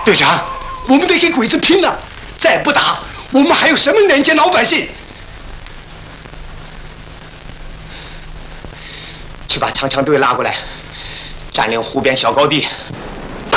队长，我们得跟鬼子拼了！再不打，我们还有什么人见老百姓？去把长枪队拉过来，占领湖边小高地，